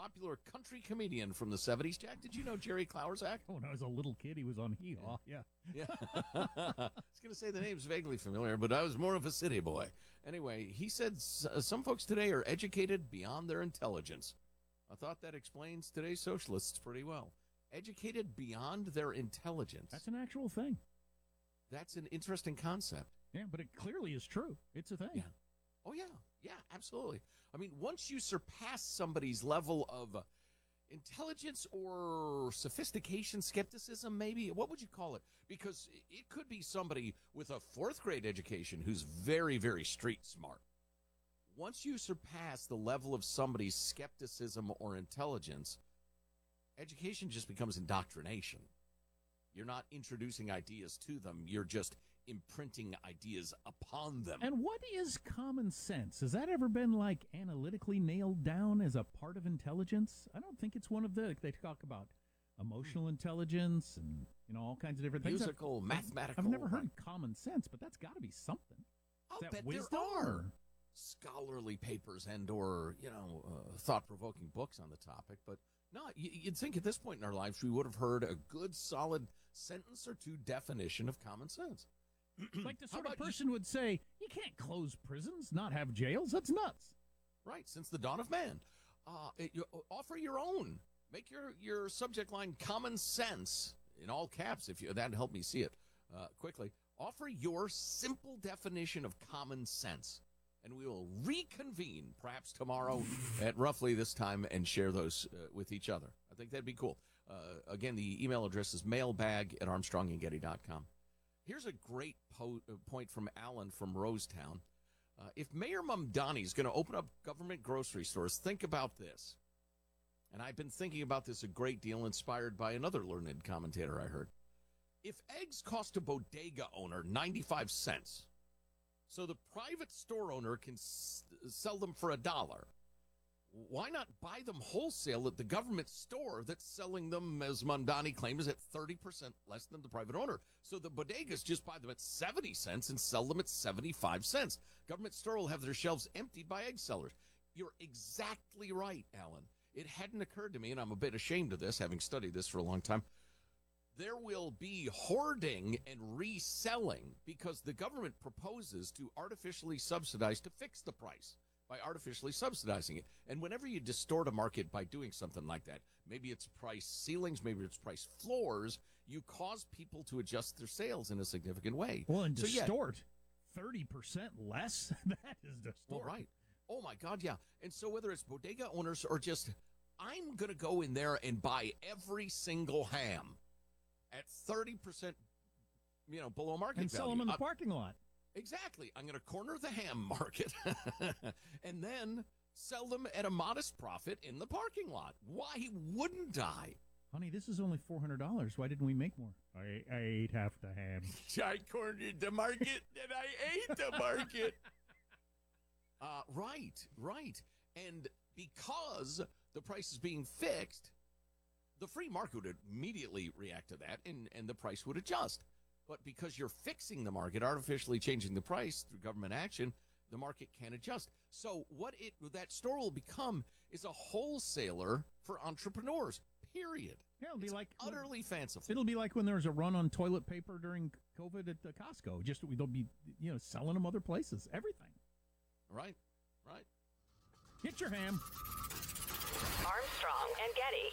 popular country comedian from the 70s. Jack, did you know Jerry Clowerzak? Oh, when I was a little kid, he was on Hee Haw. Yeah. I was going to say the name's vaguely familiar, but I was more of a city boy. Anyway, he said some folks today are educated beyond their intelligence. I thought that explains today's socialists pretty well. Educated beyond their intelligence. That's an actual thing. That's an interesting concept. Yeah, but it clearly is true. It's a thing. Yeah. Oh, yeah. Yeah, absolutely. I mean, once you surpass somebody's level of intelligence or sophistication, skepticism, maybe, what would you call it? Because it could be somebody with a fourth grade education who's very, very street smart. Once you surpass the level of somebody's skepticism or intelligence, education just becomes indoctrination. You're not introducing ideas to them. You're just imprinting ideas upon them. And what is common sense? Has that ever been, like, analytically nailed down as a part of intelligence? I don't think it's one of the... They talk about emotional intelligence and, all kinds of different things. Musical, mathematical. I've never heard common sense, but that's got to be something. I'll bet there are scholarly papers and or, thought-provoking books on the topic. But no, you'd think at this point in our lives we would have heard a good, solid sentence or two definition of common sense. Like the sort of person would say, you can't close prisons, not have jails. That's nuts. Right, since the dawn of man. Offer your own. Make your subject line common sense in all caps, if that'd help me see it quickly. Offer your simple definition of common sense, and we will reconvene perhaps tomorrow at roughly this time and share those with each other. I think that'd be cool. Again, the email address is mailbag@armstrongandgetty.com. Here's a great point from Alan from Rosetown. If Mayor Mamdani is going to open up government grocery stores, think about this. And I've been thinking about this a great deal, inspired by another learned commentator I heard. If eggs cost a bodega owner 95 cents, so the private store owner can sell them for $1, why not buy them wholesale at the government store that's selling them, as Mamdani claims, at 30% less than the private owner? So the bodegas just buy them at 70 cents and sell them at 75 cents. Government store will have their shelves emptied by egg sellers. You're exactly right, Alan. It hadn't occurred to me, and I'm a bit ashamed of this, having studied this for a long time. There will be hoarding and reselling because the government proposes to artificially subsidize to fix the price by artificially subsidizing it. And whenever you distort a market by doing something like that, maybe it's price ceilings, maybe it's price floors, you cause people to adjust their sales in a significant way. Well, and distort 30% less? That is distort. Well, right. Oh, my God, yeah. And so whether it's bodega owners or just, I'm going to go in there and buy every single ham at 30%, below market and value. Sell them in the parking lot. Exactly. I'm going to corner the ham market and then sell them at a modest profit in the parking lot. Why wouldn't I? Honey, this is only $400. Why didn't we make more? I ate half the ham. I cornered the market and I ate the market. Right. And because the price is being fixed, the free market would immediately react to that and the price would adjust. But because you're fixing the market, artificially changing the price through government action, the market can't adjust. So what that store will become is a wholesaler for entrepreneurs, period. Yeah, it'll be like utterly fanciful. It'll be like when there was a run on toilet paper during COVID at Costco. Just they'll be selling them other places, everything. Right. Get your ham. Armstrong and Getty.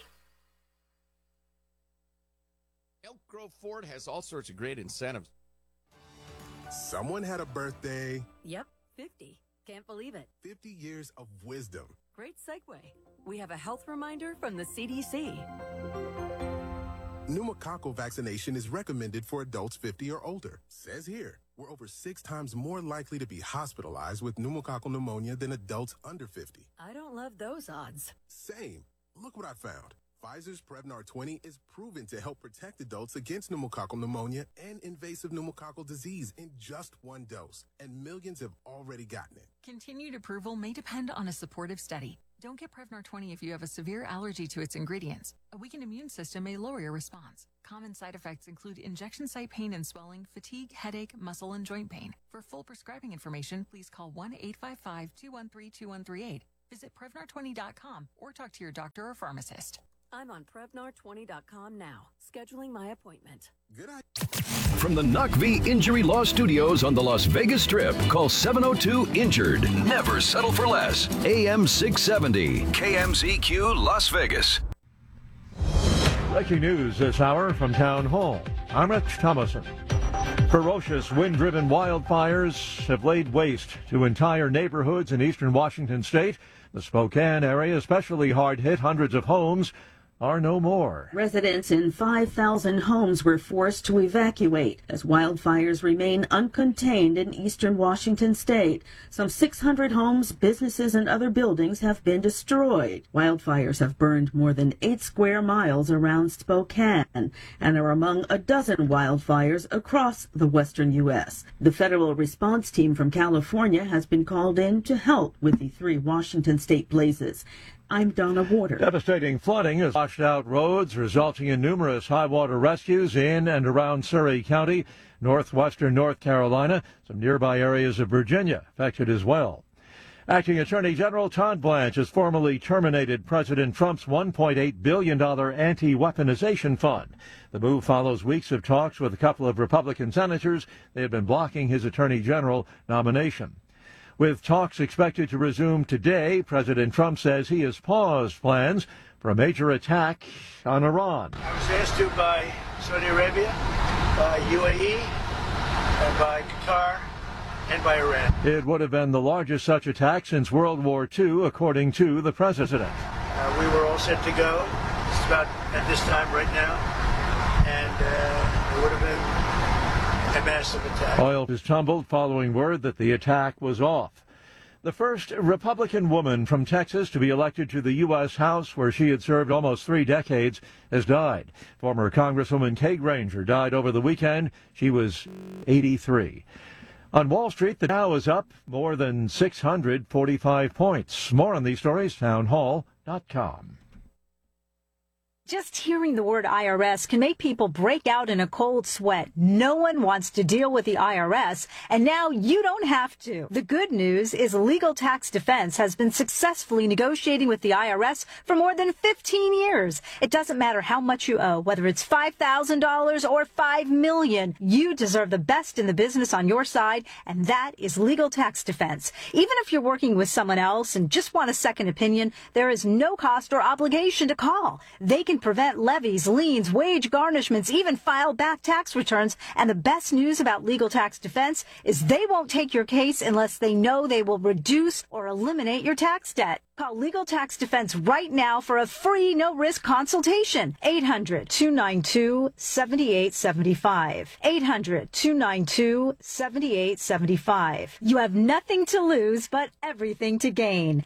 Elk Grove Ford has all sorts of great incentives. Someone had a birthday. Yep, 50. Can't believe it. 50 years of wisdom. Great segue. We have a health reminder from the CDC. Pneumococcal vaccination is recommended for adults 50 or older. Says here, we're over 6 times more likely to be hospitalized with pneumococcal pneumonia than adults under 50. I don't love those odds. Same. Look what I found. Pfizer's Prevnar 20 is proven to help protect adults against pneumococcal pneumonia and invasive pneumococcal disease in just 1 dose, and millions have already gotten it. Continued approval may depend on a supportive study. Don't get Prevnar 20 if you have a severe allergy to its ingredients. A weakened immune system may lower your response. Common side effects include injection site pain and swelling, fatigue, headache, muscle, and joint pain. For full prescribing information, please call 1-855-213-2138. Visit Prevnar20.com or talk to your doctor or pharmacist. I'm on Prevnar20.com now, scheduling my appointment. Good idea. From the NACV Injury Law Studios on the Las Vegas Strip, call 702-INJURED. Never settle for less. AM 670, KMZQ Las Vegas. Breaking news this hour from Town Hall. I'm Rich Thomason. Ferocious wind-driven wildfires have laid waste to entire neighborhoods in eastern Washington state. The Spokane area, especially hard hit, hundreds of homes are no more. Residents in 5,000 homes were forced to evacuate as wildfires remain uncontained in eastern Washington state. Some 600 homes, businesses, and other buildings have been destroyed. Wildfires have burned more than 8 square miles around Spokane and are among a dozen wildfires across the western U.S. The federal response team from California has been called in to help with the 3 Washington state blazes. I'm Donna Warder. Devastating flooding has washed out roads, resulting in numerous high water rescues in and around Surrey County, northwestern North Carolina. Some nearby areas of Virginia affected as well. Acting Attorney General Todd Blanche has formally terminated President Trump's $1.8 billion anti-weaponization fund. The move follows weeks of talks with a couple of Republican senators. They had been blocking his Attorney General nomination. With talks expected to resume today, President Trump says he has paused plans for a major attack on Iran. I was asked to by Saudi Arabia, by UAE, and by Qatar, and by Iran. It would have been the largest such attack since World War II, according to the president. We were all set to go, just about at this time right now, and it would have been a massive attack. Oil has tumbled following word that the attack was off. The first Republican woman from Texas to be elected to the U.S. House, where she had served almost 3 decades, has died. Former Congresswoman Kay Granger died over the weekend. She was 83. On Wall Street, the Dow is up more than 645 points. More on these stories, townhall.com. Just hearing the word IRS can make people break out in a cold sweat. No one wants to deal with the IRS, and now you don't have to. The good news is Legal Tax Defense has been successfully negotiating with the IRS for more than 15 years. It doesn't matter how much you owe, whether it's $5,000 or $5 million. You deserve the best in the business on your side, and that is Legal Tax Defense. Even if you're working with someone else and just want a second opinion, there is no cost or obligation to call. They can prevent levies, liens, wage garnishments, even file back tax returns. And the best news about Legal Tax Defense is they won't take your case unless they know they will reduce or eliminate your tax debt. Call Legal Tax Defense right now for a free, no-risk consultation. 800-292-7875. 800-292-7875. You have nothing to lose, but everything to gain.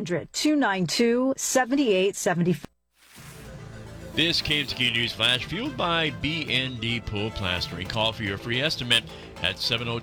800-292-7875. This KMZQ News Flash fueled by BND Pool Plastering. Call for your free estimate at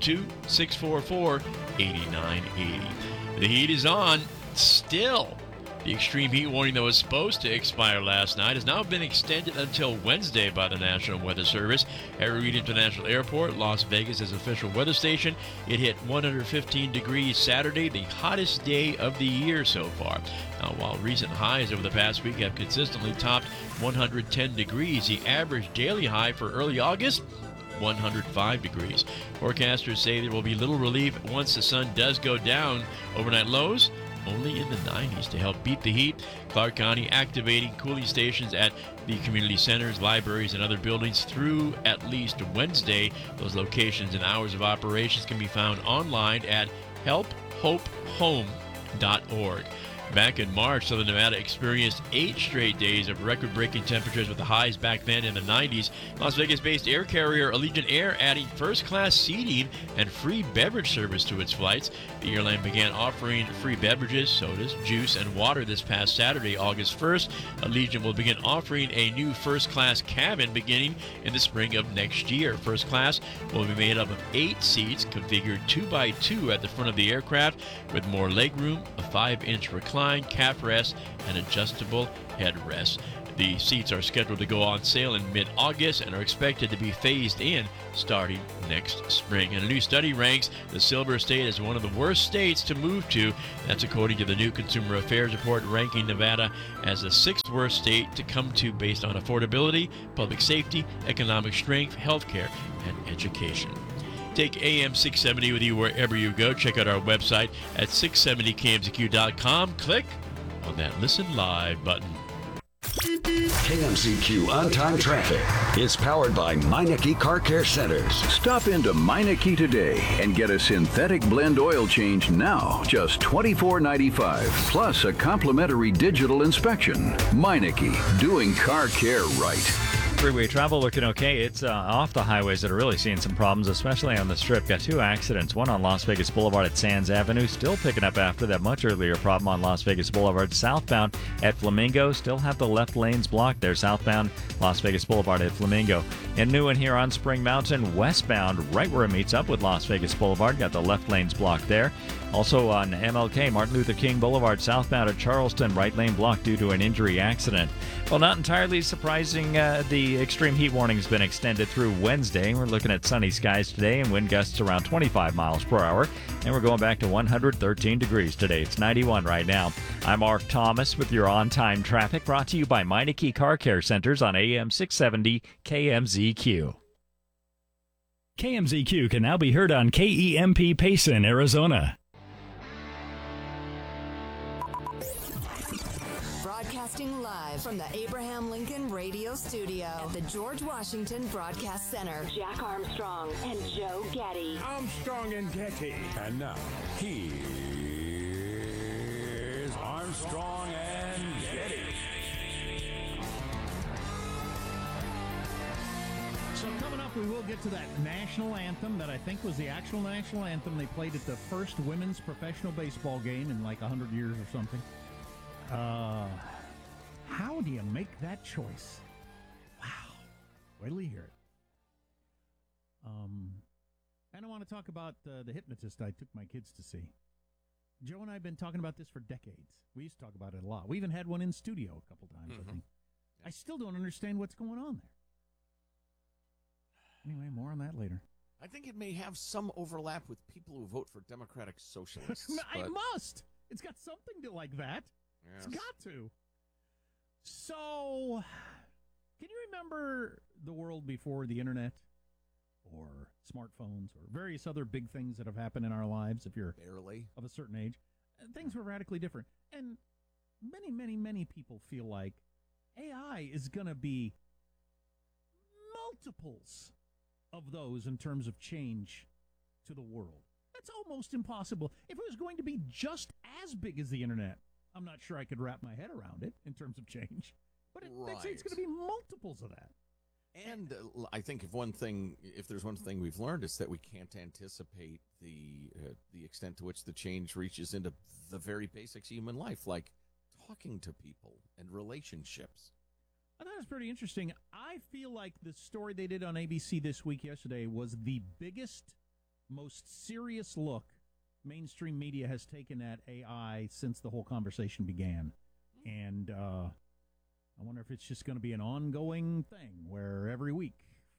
702-644-8980. The heat is on still. The extreme heat warning that was supposed to expire last night has now been extended until Wednesday by the National Weather Service. Harry Reid International Airport, Las Vegas' official weather station. It hit 115 degrees Saturday, the hottest day of the year so far. Now, while recent highs over the past week have consistently topped 110 degrees, the average daily high for early August, 105 degrees. Forecasters say there will be little relief once the sun does go down. Overnight lows only in the 90s to help beat the heat. Clark County activating cooling stations at the community centers, libraries, and other buildings through at least Wednesday. Those locations and hours of operations can be found online at helphopehome.org. Back in March, Southern Nevada experienced 8 straight days of record-breaking temperatures with the highs back then in the 90s. Las Vegas-based air carrier Allegiant Air adding first-class seating and free beverage service to its flights. The airline began offering free beverages, sodas, juice, and water this past Saturday, August 1st. Allegiant will begin offering a new first-class cabin beginning in the spring of next year. First class will be made up of 8 seats, configured 2x2 at the front of the aircraft, with more legroom, a 5-inch recline, calf rest, and adjustable headrest. The seats are scheduled to go on sale in mid-August and are expected to be phased in starting next spring. And a new study ranks the Silver State as one of the worst states to move to. That's according to the new Consumer Affairs report, ranking Nevada as the 6th worst state to come to based on affordability, public safety, economic strength, healthcare, and education. Take AM 670 with you wherever you go. Check out our website at 670kmzq.com. Click on that Listen Live button. KMZQ on-time traffic is powered by Meineke Car Care Centers. Stop into Meineke today and get a synthetic blend oil change now, just $24.95, plus a complimentary digital inspection. Meineke, doing car care right. Freeway travel looking okay. It's off the highways that are really seeing some problems, especially on the Strip. Got 2 accidents, one on Las Vegas Boulevard at Sands Avenue, still picking up after that much earlier problem on Las Vegas Boulevard southbound at Flamingo. Still have the left lanes blocked there, southbound Las Vegas Boulevard at Flamingo. And new one here on Spring Mountain, westbound, right where it meets up with Las Vegas Boulevard. Got the left lanes blocked there. Also on MLK, Martin Luther King Boulevard, southbound at Charleston, right lane blocked due to an injury accident. Well, not entirely surprising, the extreme heat warning has been extended through Wednesday. We're looking at sunny skies today and wind gusts around 25 miles per hour. And we're going back to 113 degrees today. It's 91 right now. I'm Mark Thomas with your on-time traffic, brought to you by Meineke Car Care Centers on AM 670 KMZQ. KMZQ can now be heard on KEMP Payson, Arizona. Broadcasting live from the Abraham Lincoln Radio Studio at the George Washington Broadcast Center. Jack Armstrong and Joe Getty. Armstrong and Getty. And now, here's Armstrong and Getty. So coming up, we will get to that national anthem that I think was the actual national anthem they played at the first women's professional baseball game in like 100 years or something. How do you make that choice? Wow. Wait till you hear it. And I want to talk about the hypnotist I took my kids to see. Joe and I have been talking about this for decades. We used to talk about it a lot. We even had one in studio a couple times, I think. I still don't understand what's going on there. Anyway, more on that later. I think it may have some overlap with people who vote for Democratic Socialists. It must. It's got something to like that. Yes. It's got to. So, can you remember the world before the internet or smartphones or various other big things that have happened in our lives if you're barely of a certain age? Things were radically different. And many, many, many people feel like AI is going to be multiples of those in terms of change to the world. That's almost impossible. If it was going to be just as big as the internet, I'm not sure I could wrap my head around it in terms of change. But they say it's going to be multiples of that. And I think if there's one thing we've learned, is that we can't anticipate the extent to which the change reaches into the very basics of human life, like talking to people and relationships. I thought it was pretty interesting. I feel like the story they did on ABC this week yesterday was the biggest, most serious look mainstream media has taken at AI since the whole conversation began. And I wonder if it's just going to be an ongoing thing where every week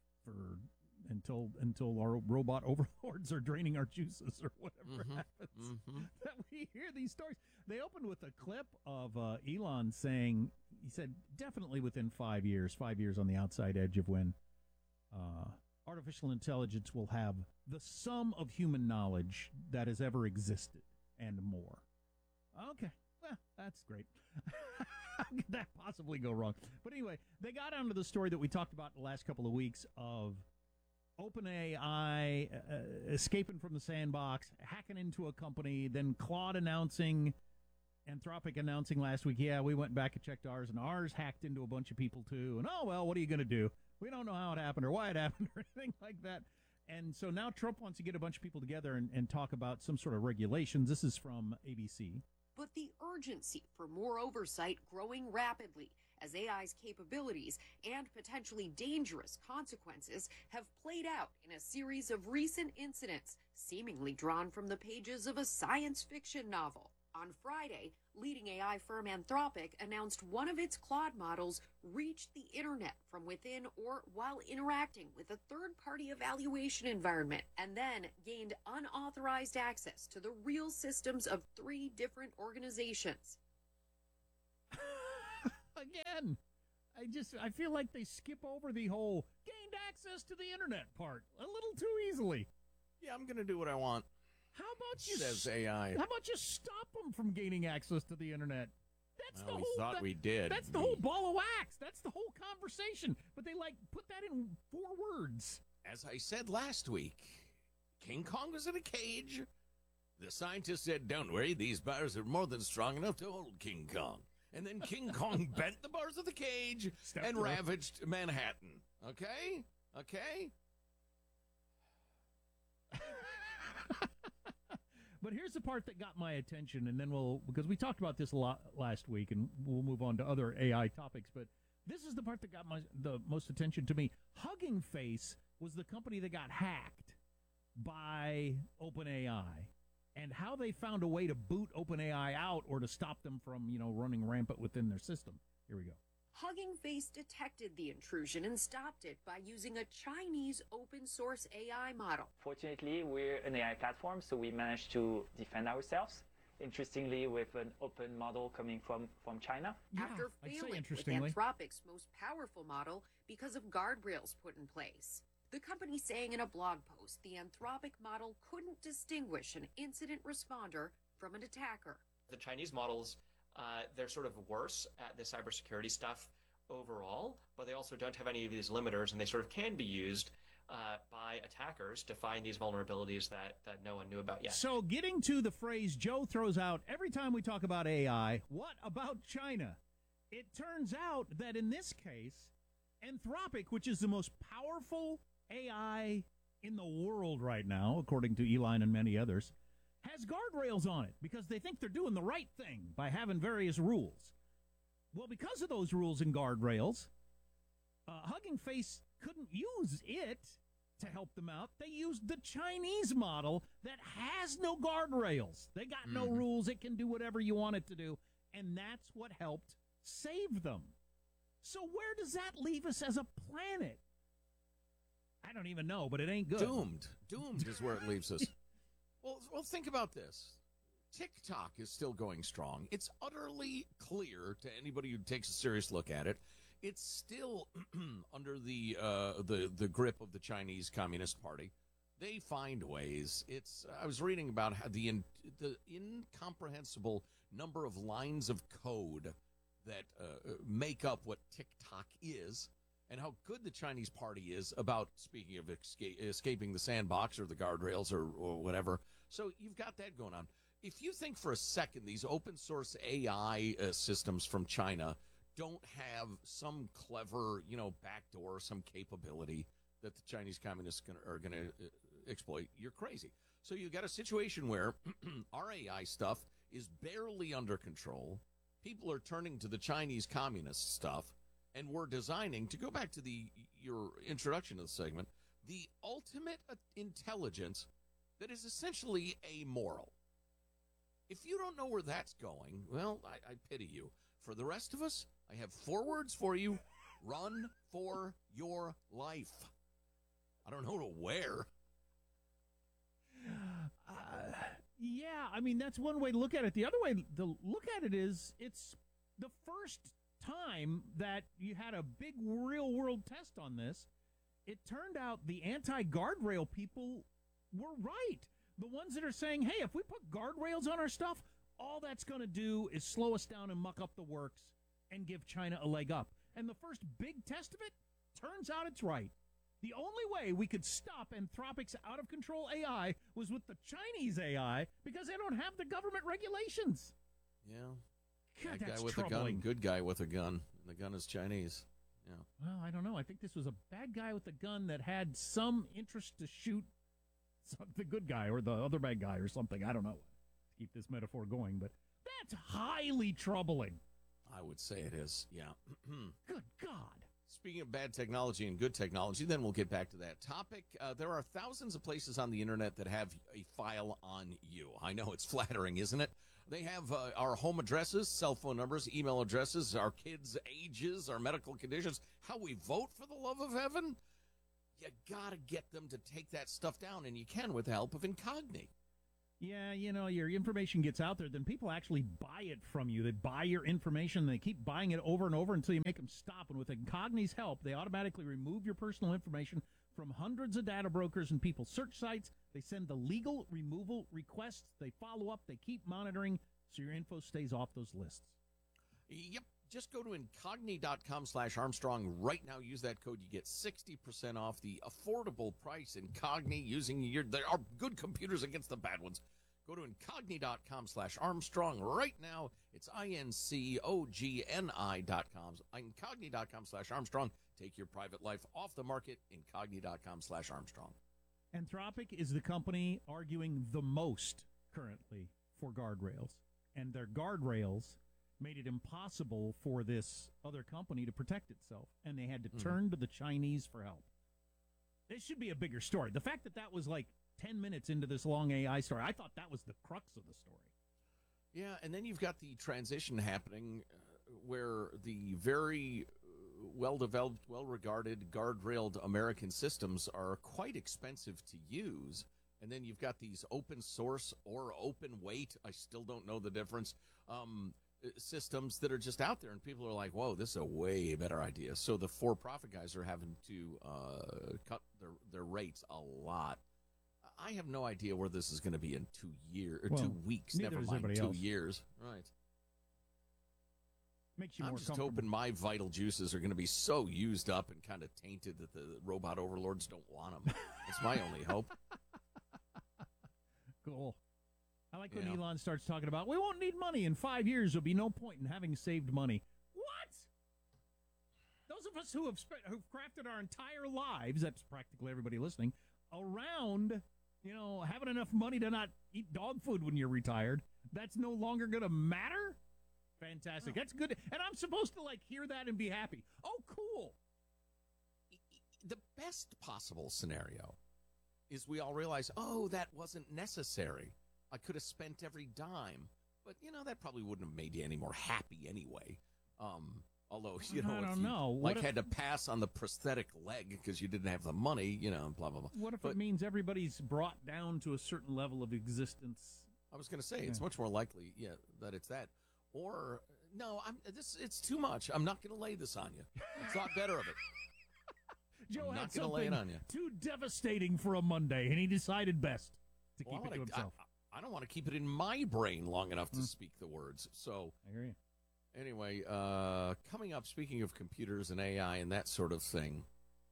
until our robot overlords are draining our juices or whatever happens, that we hear these stories. They opened with a clip of Elon saying, he said, definitely within 5 years on the outside edge of when artificial intelligence will have the sum of human knowledge that has ever existed and more. Okay, well, that's great. How could that possibly go wrong? But anyway, they got onto the story that we talked about the last couple of weeks of OpenAI escaping from the sandbox, hacking into a company, then Claude announcing, Anthropic announcing last week, yeah, we went back and checked ours, and ours hacked into a bunch of people too. And oh, well, what are you going to do? We don't know how it happened or why it happened or anything like that. And so now Trump wants to get a bunch of people together and talk about some sort of regulations. This is from ABC. But the urgency for more oversight growing rapidly as AI's capabilities and potentially dangerous consequences have played out in a series of recent incidents seemingly drawn from the pages of a science fiction novel. On Friday, leading AI firm Anthropic announced one of its Claude models reached the internet from within or while interacting with a third-party evaluation environment, and then gained unauthorized access to the real systems of 3 different organizations. Again, I feel like they skip over the whole gained access to the internet part a little too easily. Yeah, I'm going to do what I want. How about you says AI. How about you stop them from gaining access to the internet? That's Well, we thought we did. That's the whole ball of wax. That's the whole conversation. But they put that in 4 words. As I said last week, King Kong was in a cage. The scientists said, "Don't worry, these bars are more than strong enough to hold King Kong." And then King Kong bent the bars of the cage and ravaged Manhattan. Okay? But here's the part that got my attention, and then because we talked about this a lot last week, and we'll move on to other AI topics, but this is the part that got the most attention to me. Hugging Face was the company that got hacked by OpenAI, and how they found a way to boot OpenAI out or to stop them from, running rampant within their system. Here we go. Hugging Face detected the intrusion and stopped it by using a Chinese open-source AI model. Fortunately, we're an AI platform, so we managed to defend ourselves. Interestingly, with an open model coming from China. After failing with Anthropic's most powerful model because of guardrails put in place. The company saying in a blog post the Anthropic model couldn't distinguish an incident responder from an attacker. The Chinese models, they're sort of worse at the cybersecurity stuff overall, but they also don't have any of these limiters, and they sort of can be used by attackers to find these vulnerabilities that no one knew about yet. So getting to the phrase Joe throws out every time we talk about AI, what about China? It turns out that in this case, Anthropic, which is the most powerful AI in the world right now, according to Elon and many others, has guardrails on it because they think they're doing the right thing by having various rules. Well, because of those rules and guardrails, Hugging Face couldn't use it to help them out. They used the Chinese model that has no guardrails. They got no rules. It can do whatever you want it to do, and that's what helped save them. So where does that leave us as a planet? I don't even know, but it ain't good. Doomed is where it leaves us. Well, think about this. TikTok is still going strong. It's utterly clear to anybody who takes a serious look at it. It's still under the grip of the Chinese Communist Party. They find ways. I was reading about how the incomprehensible number of lines of code that make up what TikTok is, and how good the Chinese party is about, speaking of escaping the sandbox or the guardrails or whatever. So you've got that going on. If you think for a second these open source AI systems from China don't have some clever, backdoor, some capability that the Chinese communists are going to exploit, you're crazy. So you've got a situation where our AI stuff is barely under control. People are turning to the Chinese communist stuff, and we're designing, to go back to your introduction of the segment, the ultimate intelligence that is essentially amoral. If you don't know where that's going, well, I pity you. For the rest of us, I have 4 words for you. Run for your life. I don't know to where. Yeah, I mean, that's one way to look at it. The other way to look at it is it's the first time that you had a big real-world test on this. It turned out the anti-guardrail people were right. The ones that are saying, hey, if we put guardrails on our stuff, all that's going to do is slow us down and muck up the works and give China a leg up. And the first big test of it, turns out it's right. The only way we could stop Anthropic's out-of-control AI was with the Chinese AI because they don't have the government regulations. Yeah. God, Bad that's guy with troubling. a gun, good guy with a gun. And the gun is Chinese. Yeah. Well, I don't know. I think this was a bad guy with a gun that had some interest to shoot the good guy or the other bad guy or something. I don't know. To keep this metaphor going, but that's highly troubling. I would say it is, yeah. Good God. Speaking of bad technology and good technology, then we'll get back to that topic. There are thousands of places on the internet that have a file on you. I know it's flattering, isn't it? They have our home addresses, cell phone numbers, email addresses, our kids' ages, our medical conditions, how we vote, for the love of heaven. You got to get them to take that stuff down, and you can with the help of Incogni. Yeah, your information gets out there, then people actually buy it from you. They buy your information, they keep buying it over and over until you make them stop. And with Incogni's help, they automatically remove your personal information from hundreds of data brokers and people's search sites. They send the legal removal requests. They follow up. They keep monitoring so your info stays off those lists. Yep. Just go to Incogni.com/Armstrong right now. Use that code. You get 60% off the affordable price. Incogni, using there are good computers against the bad ones. Go to Incogni.com/Armstrong right now. It's INCOGNI.com. Incogni.com/Armstrong. Take your private life off the market. Incogni.com/Armstrong. Anthropic is the company arguing the most currently for guardrails. And their guardrails made it impossible for this other company to protect itself. And they had to turn to the Chinese for help. This should be a bigger story. The fact that was like 10 minutes into this long AI story, I thought that was the crux of the story. Yeah, and then you've got the transition happening where the very well-developed, well-regarded, guardrailed American systems are quite expensive to use. And then you've got these open source or open weight, I still don't know the difference, systems that are just out there. And people are like, whoa, this is a way better idea. So the for-profit guys are having to cut their rates a lot. I have no idea where this is going to be in 2 years or 2 weeks. Never mind 2 years. Right. Makes you I'm more just hoping my vital juices are going to be so used up and kind of tainted that the robot overlords don't want them. That's my only hope. Cool. I like when Elon starts talking about, we won't need money. In 5 years, there'll be no point in having saved money. What? Those of us who've crafted our entire lives, that's practically everybody listening, around, having enough money to not eat dog food when you're retired, that's no longer going to matter? Fantastic. That's good. And I'm supposed to, hear that and be happy. Oh, cool. The best possible scenario is we all realize, that wasn't necessary. I could have spent every dime. But, that probably wouldn't have made you any more happy anyway. Although, I don't know. Had to pass on the prosthetic leg because you didn't have the money, blah, blah, blah. What if it means everybody's brought down to a certain level of existence? I was going to say, it's much more likely, that it's that. Or, no, it's too much. I'm not going to lay this on you. I thought better of it. Joe I'm had not going to lay it on you. Too devastating for a Monday, and he decided best to keep it to himself. I don't want to keep it in my brain long enough to speak the words. So, I hear you. Anyway, coming up, speaking of computers and AI and that sort of thing,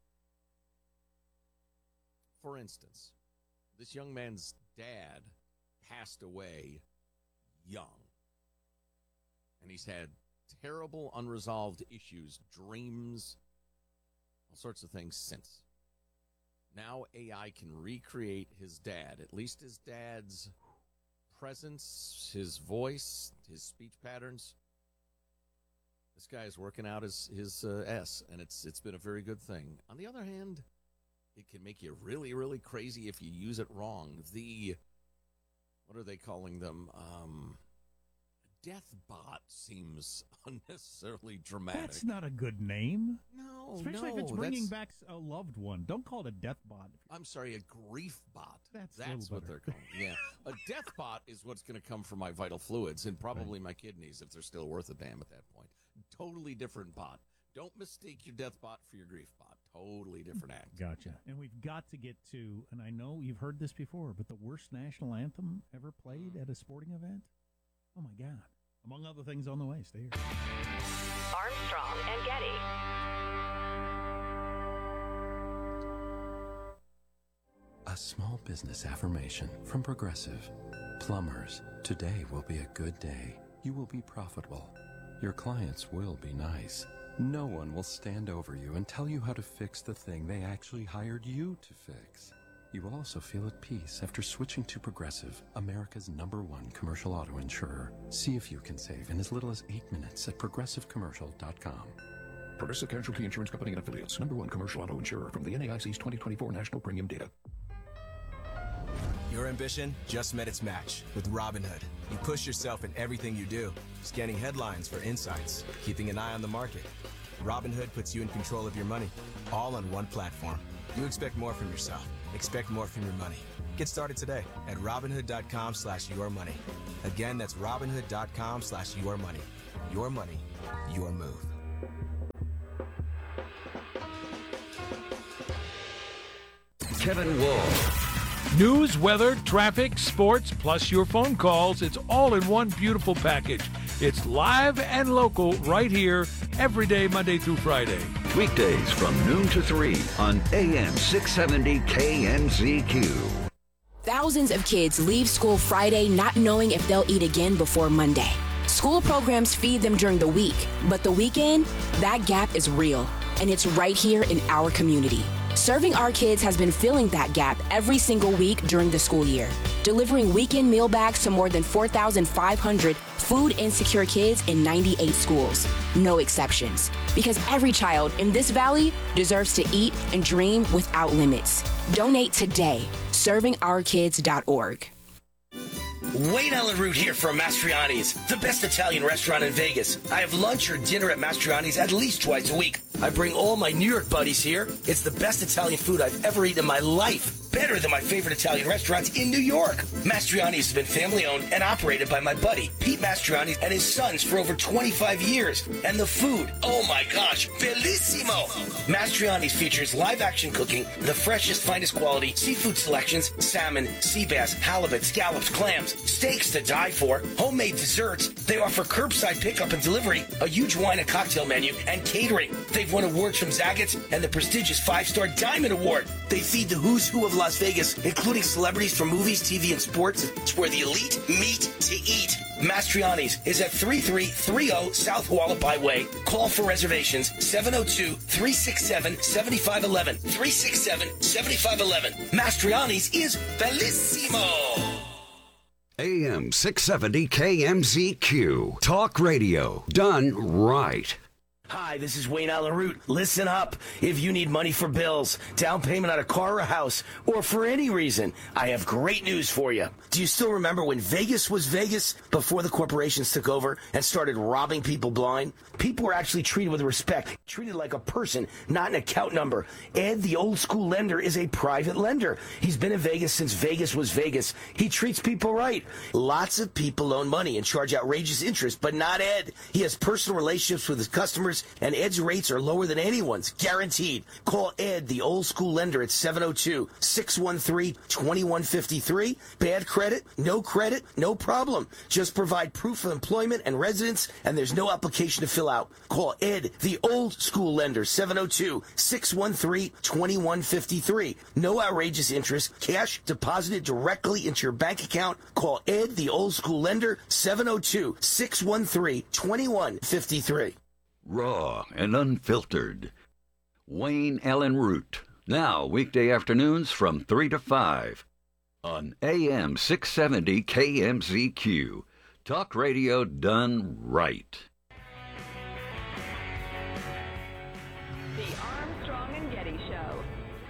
for instance, this young man's dad passed away young. And he's had terrible unresolved issues, dreams, all sorts of things since. Now AI can recreate his dad, at least his dad's presence, his voice, his speech patterns. This guy is working out his S, and it's been a very good thing. On the other hand, it can make you really, really crazy if you use it wrong. What are they calling them? Death bot seems unnecessarily dramatic. That's not a good name. No, especially if it's bringing back a loved one. Don't call it a death bot. I'm sorry, a grief bot. That's what they're calling. Yeah, a death bot is what's going to come from my vital fluids and probably my kidneys if they're still worth a damn at that point. Totally different bot. Don't mistake your death bot for your grief bot. Totally different act. Gotcha. And we've got to get to, and I know you've heard this before, but the worst national anthem ever played at a sporting event? Oh, my God. Among other things on the way. Stay here. Armstrong and Getty. A small business affirmation from Progressive. Plumbers, today will be a good day. You will be profitable. Your clients will be nice. No one will stand over you and tell you how to fix the thing they actually hired you to fix. You will also feel at peace after switching to Progressive, America's #1 commercial auto insurer. See if you can save in as little as 8 minutes at progressivecommercial.com. Progressive Casualty Insurance Company and Affiliates, #1 commercial auto insurer from the NAIC's 2024 National Premium Data. Your ambition just met its match with Robinhood. You push yourself in everything you do, scanning headlines for insights, keeping an eye on the market. Robinhood puts you in control of your money, all on one platform. You expect more from yourself. Expect more from your money. Get started today at Robinhood.com/yourmoney. Again, that's Robinhood.com/yourmoney. Your money, your move. Kevin Wall. News, weather, traffic, sports, plus your phone calls. It's all in one beautiful package. It's live and local right here every day, Monday through Friday. Weekdays from noon to 3 on AM 670 KMZQ. Thousands of kids leave school Friday not knowing if they'll eat again before Monday. School programs feed them during the week, but the weekend, that gap is real, and it's right here in our community. Serving Our Kids has been filling that gap every single week during the school year, delivering weekend meal bags to more than 4,500 food insecure kids in 98 schools. No exceptions, because every child in this valley deserves to eat and dream without limits. Donate today. ServingOurKids.org. Wayne Allen Root here from Mastriani's, the best Italian restaurant in Vegas. I have lunch or dinner at Mastriani's at least twice a week. I bring all my New York buddies here. It's the best Italian food I've ever eaten in my life. Better than my favorite Italian restaurants in New York. Mastriani's has been family owned and operated by my buddy, Pete Mastriani, and his sons for over 25 years. And the food, oh my gosh, bellissimo! Mastriani's features live action cooking, the freshest, finest quality seafood selections, salmon, sea bass, halibut, scallops, clams, steaks to die for, homemade desserts. They offer curbside pickup and delivery, a huge wine and cocktail menu, and catering. They've won awards from Zagat's and the prestigious 5-Star Diamond Award. They feed the who's who of Las Vegas, including celebrities from movies, TV, and sports. It's where the elite meet to eat. Mastriani's is at 3330 South Hualapai Way. Call for reservations 702-367-7511. 367-7511. Mastriani's is bellissimo. AM 670 KMZQ. Talk radio done right. Hi, this is Wayne Allen Root. Listen up. If you need money for bills, down payment on a car or a house, or for any reason, I have great news for you. Do you still remember when Vegas was Vegas before the corporations took over and started robbing people blind? People were actually treated with respect, treated like a person, not an account number. Ed, the old school lender, is a private lender. He's been in Vegas since Vegas was Vegas. He treats people right. Lots of people loan money and charge outrageous interest, but not Ed. He has personal relationships with his customers, and Ed's rates are lower than anyone's, guaranteed. Call Ed, the old school lender, at 702-613-2153. Bad credit, no problem. Just provide proof of employment and residence, and there's no application to fill out. Call Ed, the old school lender, 702-613-2153. No outrageous interest, cash deposited directly into your bank account. Call Ed, the old school lender, 702-613-2153. Raw and unfiltered. Wayne Allen Root. Now, weekday afternoons from 3 to 5 on AM 670 KMZQ. Talk radio done right. The Armstrong and Getty Show.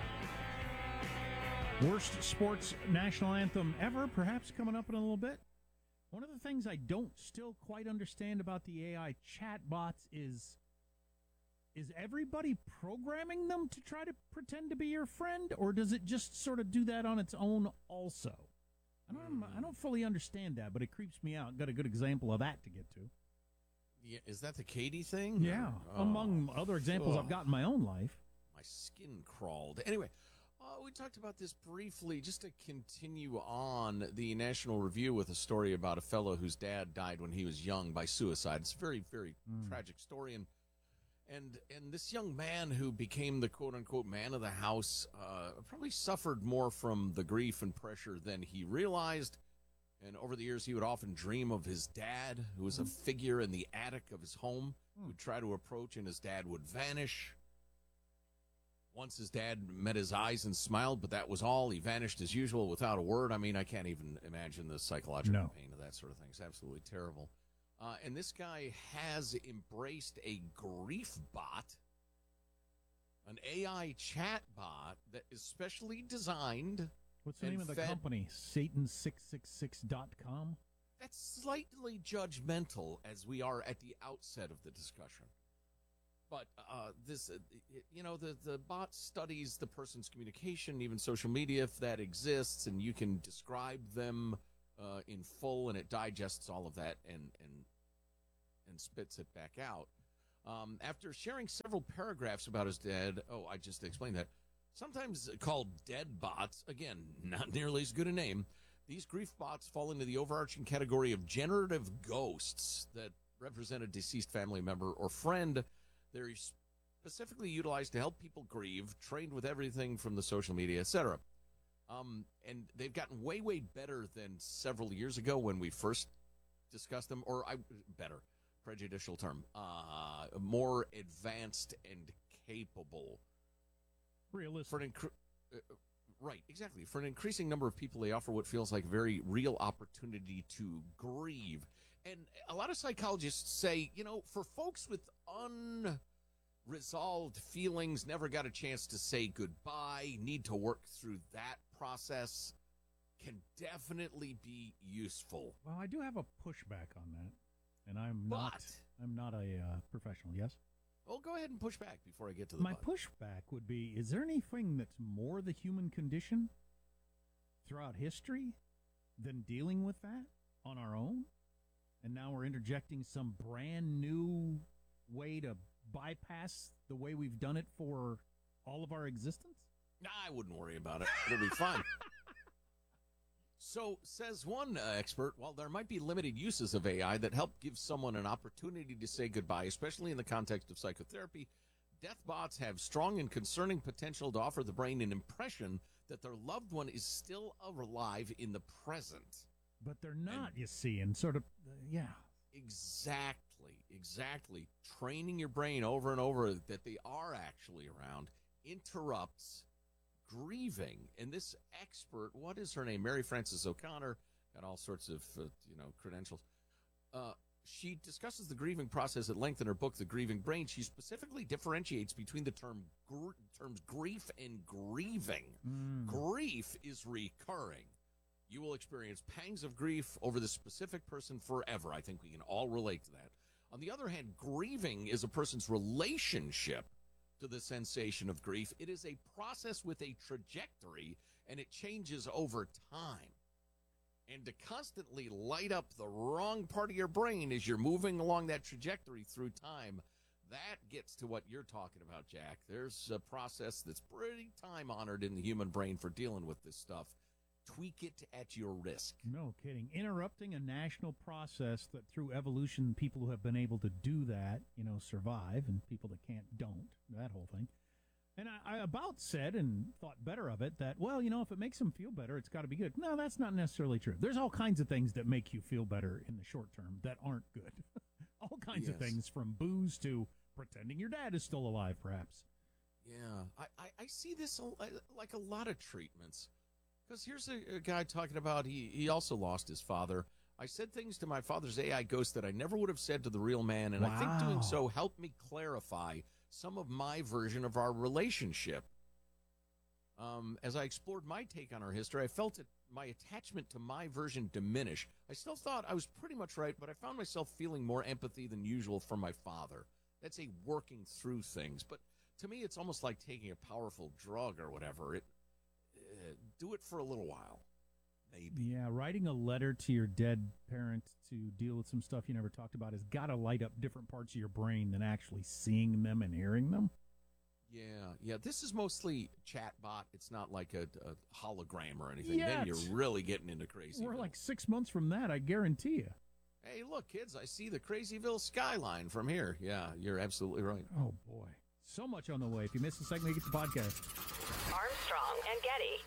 Worst sports national anthem ever, perhaps coming up in a little bit. One of the things I don't still quite understand about the AI chatbots is everybody programming them to try to pretend to be your friend, or does it just sort of do that on its own also? I don't fully understand that, but it creeps me out. Got a good example of that to get to. Yeah, is that the Katie thing? Yeah, among other examples I've got in my own life. My skin crawled. Anyway, we talked about this briefly, just to continue on the National Review with a story about a fellow whose dad died when he was young by suicide. It's a very, very tragic story. And this young man who became the quote-unquote man of the house probably suffered more from the grief and pressure than he realized. And over the years, he would often dream of his dad, who was a figure in the attic of his home, who would try to approach, and his dad would vanish. Once his dad met his eyes and smiled, but that was all. He vanished as usual without a word. I mean, I can't even imagine the psychological pain of that sort of thing. It's absolutely terrible. And this guy has embraced a grief bot, an AI chat bot that is specially designed What's the name of the company? Satan666.com? That's slightly judgmental as we are at the outset of the discussion. But the bot studies the person's communication, even social media, if that exists, and you can describe them in full, and it digests all of that and spits it back out. After sharing several paragraphs about his dad, I just explained that, sometimes called dead bots, again, not nearly as good a name, these grief bots fall into the overarching category of generative ghosts that represent a deceased family member or friend. They're specifically utilized to help people grieve, trained with everything from the social media, etc. And they've gotten way, way better than several years ago when we first discussed them, better, prejudicial term, more advanced and capable. Realistic. Right, exactly. For an increasing number of people, they offer what feels like a very real opportunity to grieve. And a lot of psychologists say, for folks with unresolved feelings, never got a chance to say goodbye, need to work through that process, can definitely be useful. Well, I do have a pushback on that, and I'm not a professional. Yes. Well, go ahead and push back before I get to the My pushback would be, is there anything that's more the human condition throughout history than dealing with that on our own? And now we're interjecting some brand new way to bypass the way we've done it for all of our existence? I wouldn't worry about it. It'll be fine. So, says one expert, while there might be limited uses of AI that help give someone an opportunity to say goodbye, especially in the context of psychotherapy, death bots have strong and concerning potential to offer the brain an impression that their loved one is still alive in the present. But they're not, you see, and sort of, yeah. Exactly. Training your brain over and over that they are actually around interrupts grieving. And this expert, what is her name? Mary Frances O'Connor, got all sorts of credentials. She discusses the grieving process at length in her book, The Grieving Brain. She specifically differentiates between the terms grief and grieving. Grief is recurring. You will experience pangs of grief over the specific person forever. I think we can all relate to that. On the other hand, grieving is a person's relationship to the sensation of grief. It is a process with a trajectory, and it changes over time. And to constantly light up the wrong part of your brain as you're moving along that trajectory through time, that gets to what you're talking about, Jack. There's a process that's pretty time-honored in the human brain for dealing with this stuff. Tweak it at your risk. No kidding. Interrupting a national process that through evolution, people who have been able to do that, survive, and people that can't don't, that whole thing. And I about said and thought better of it that, if it makes them feel better, it's got to be good. No, that's not necessarily true. There's all kinds of things that make you feel better in the short term that aren't good. All kinds of things, from booze to pretending your dad is still alive, perhaps. Yeah, I see this like a lot of treatments. Because here's a guy talking about he also lost his father. I said things to my father's AI ghost that I never would have said to the real man, and I think doing so helped me clarify some of my version of our relationship. As I explored my take on our history, I felt my attachment to my version diminish. I still thought I was pretty much right, but I found myself feeling more empathy than usual for my father. That's a working through things. But to me, it's almost like taking a powerful drug or whatever. Do it for a little while, maybe. Yeah, writing a letter to your dead parent to deal with some stuff you never talked about has got to light up different parts of your brain than actually seeing them and hearing them. Yeah. This is mostly chatbot. It's not like a hologram or anything. Yet. Then you're really getting into crazy. We're like 6 months from that, I guarantee you. Hey, look, kids, I see the Crazyville skyline from here. Yeah, you're absolutely right. Oh, boy. So much on the way. If you missed a segment, you get the podcast. Armstrong and Getty.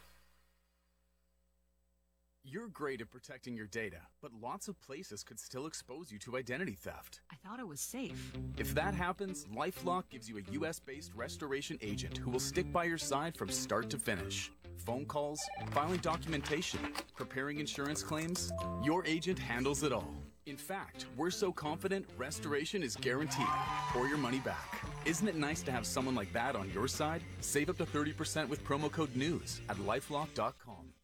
You're great at protecting your data, but lots of places could still expose you to identity theft. I thought it was safe. If that happens, LifeLock gives you a U.S.-based restoration agent who will stick by your side from start to finish. Phone calls, filing documentation, preparing insurance claims, your agent handles it all. In fact, we're so confident restoration is guaranteed or your money back. Isn't it nice to have someone like that on your side? Save up to 30% with promo code NEWS at LifeLock.com.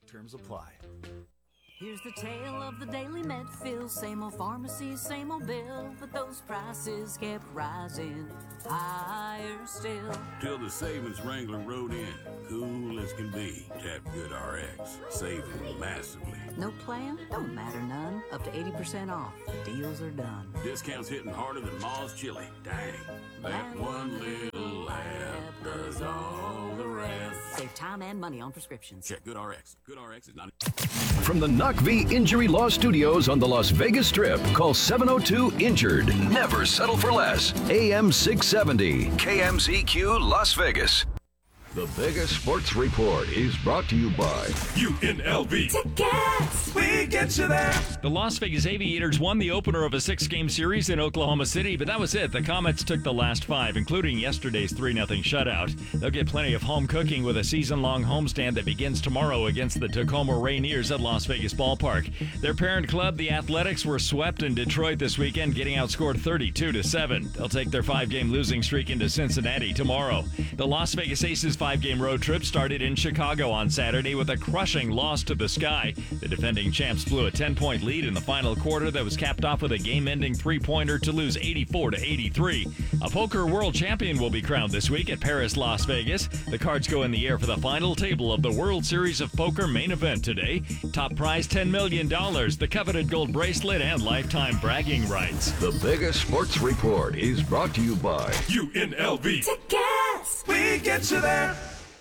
Terms apply. Here's the tale of the daily Medfill. Same old pharmacies, same old bill, but those prices kept rising higher still. Till the savings wrangler rode in, cool as can be. Tap Good RX, saving massively. No plan? Don't matter none. Up to 80% off. Deals are done. Discounts hitting harder than Ma's chili. Dang, that one little app does all the rest. Save time and money on prescriptions. Check Good RX. Good RX is not... From the NUCV Injury Law Studios on the Las Vegas Strip, call 702-INJURED. Never settle for less. AM 670, KMZQ Las Vegas. The Vegas Sports Report is brought to you by UNLV. Tickets! We get you there. The Las Vegas Aviators won the opener of a 6-game series in Oklahoma City, but that was it. The Comets took the last 5, including yesterday's 3-0 shutout. They'll get plenty of home cooking with a season-long homestand that begins tomorrow against the Tacoma Rainiers at Las Vegas Ballpark. Their parent club, the Athletics, were swept in Detroit this weekend, getting outscored 32-7. They'll take their 5-game losing streak into Cincinnati tomorrow. The Las Vegas Aces 5-game road trip started in Chicago on Saturday with a crushing loss to the Sky. The defending champs blew a 10-point lead in the final quarter that was capped off with a game-ending 3-pointer to lose 84-83. A poker world champion will be crowned this week at Paris, Las Vegas. The cards go in the air for the final table of the World Series of Poker main event today. Top prize $10 million, the coveted gold bracelet, and lifetime bragging rights. The Vegas Sports Report is brought to you by UNLV. Tickets! We get you there.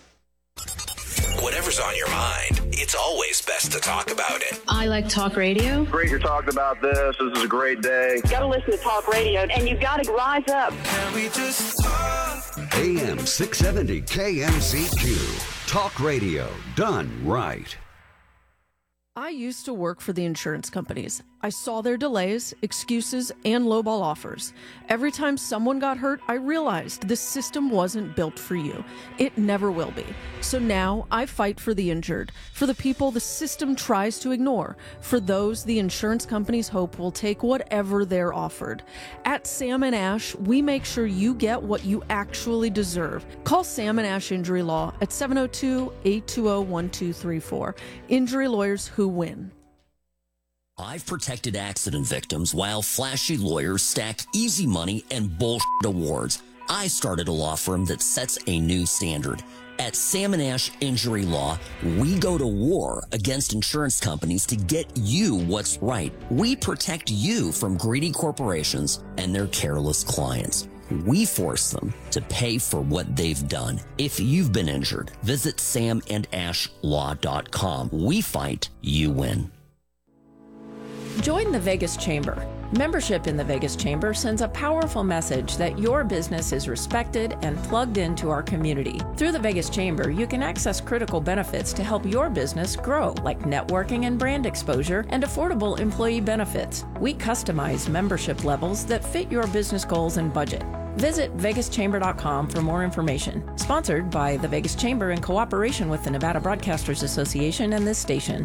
Whatever's on your mind, it's always best to talk about it. I like talk radio. Great you're talking about this. This is a great day. You gotta listen to talk radio, and you gotta rise up. Can we just talk? AM 670 KMZQ. Talk radio done right. I used to work for the insurance companies. I saw their delays, excuses, and lowball offers. Every time someone got hurt, I realized this system wasn't built for you. It never will be. So now I fight for the injured, for the people the system tries to ignore, for those the insurance companies hope will take whatever they're offered. At Sam & Ash, we make sure you get what you actually deserve. Call Sam & Ash Injury Law at 702-820-1234. Injury lawyers who win. I've protected accident victims while flashy lawyers stack easy money and bullshit awards. I started a law firm that sets a new standard. At Sam & Ash Injury Law, we go to war against insurance companies to get you what's right. We protect you from greedy corporations and their careless clients. We force them to pay for what they've done. If you've been injured, visit samandashlaw.com. We fight, you win. Join the Vegas Chamber. Membership in the Vegas Chamber sends a powerful message that your business is respected and plugged into our community. Through the Vegas Chamber, you can access critical benefits to help your business grow, like networking and brand exposure and affordable employee benefits. We customize membership levels that fit your business goals and budget. Visit vegaschamber.com for more information. Sponsored by the Vegas Chamber in cooperation with the Nevada Broadcasters Association and this station.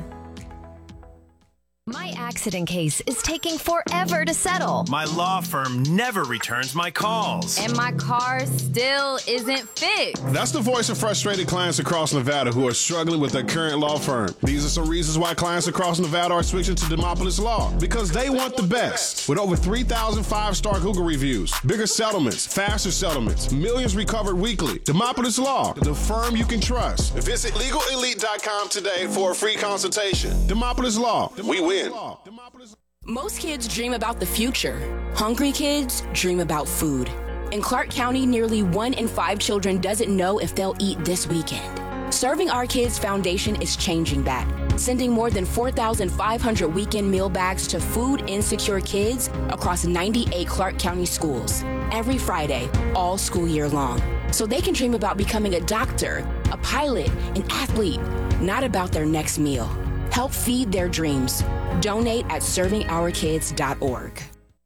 My accident case is taking forever to settle. My law firm never returns my calls. And my car still isn't fixed. That's the voice of frustrated clients across Nevada who are struggling with their current law firm. These are some reasons why clients across Nevada are switching to Demopolis Law. Because they want the best. With over 3,000 5-star Google reviews, bigger settlements, faster settlements, millions recovered weekly. Demopolis Law, the firm you can trust. Visit LegalElite.com today for a free consultation. Demopolis Law, we win. Most kids dream about the future. Hungry kids dream about food. In Clark County, nearly 1 in 5 children doesn't know if they'll eat this weekend. Serving Our Kids Foundation is changing that, sending more than 4,500 weekend meal bags to food-insecure kids across 98 Clark County schools every Friday, all school year long, so they can dream about becoming a doctor, a pilot, an athlete, not about their next meal. Help feed their dreams. Donate at servingourkids.org.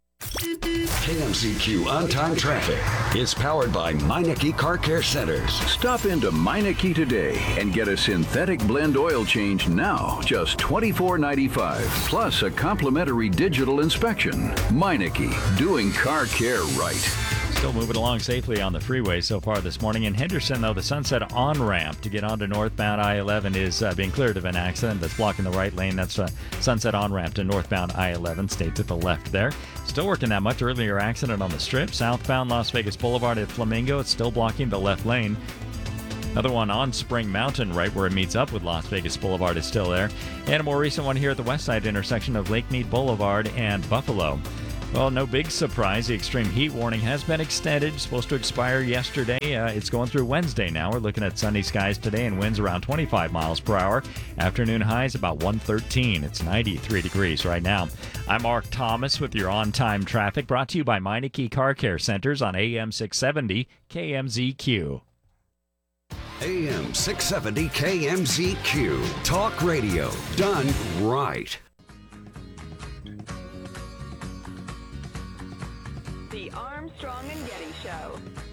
KMZQ on-time traffic is powered by Meineke Car Care Centers. Stop into Meineke today and get a synthetic blend oil change now, just $24.95, plus a complimentary digital inspection. Meineke, doing car care right. Still moving along safely on the freeway so far this morning. In Henderson, though, the Sunset on-ramp to get onto northbound I-11 is being cleared of an accident that's blocking the right lane. That's Sunset on-ramp to northbound I-11. Stay to the left there. Still working that much earlier accident on the Strip. Southbound Las Vegas Boulevard at Flamingo. It's still blocking the left lane. Another one on Spring Mountain, right where it meets up with Las Vegas Boulevard, is still there. And a more recent one here at the west side intersection of Lake Mead Boulevard and Buffalo. Well, no big surprise. The extreme heat warning has been extended. Supposed to expire yesterday. It's going through Wednesday now. We're looking at sunny skies today and winds around 25 miles per hour. Afternoon highs about 113. It's 93 degrees right now. I'm Mark Thomas with your on-time traffic, brought to you by Meineke Car Care Centers on AM 670 KMZQ. AM 670 KMZQ. Talk radio done right. The Armstrong and Getty Show.